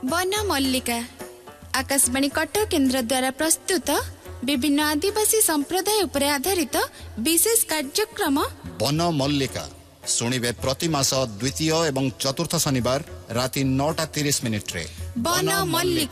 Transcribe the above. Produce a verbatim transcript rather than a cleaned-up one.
One मल्लिका आकाशवाणी कटक केन्द्र द्वारा प्रस्तुत विभिन्न आदिवासी संप्रदाय उपर आधारित विशेष कार्यक्रम वन मल्लिका शुणिबे प्रति मास द्वितीय एवं चतुर्थ शनिवार राति नौटा तीस मिनिट रे वन मल्लिका।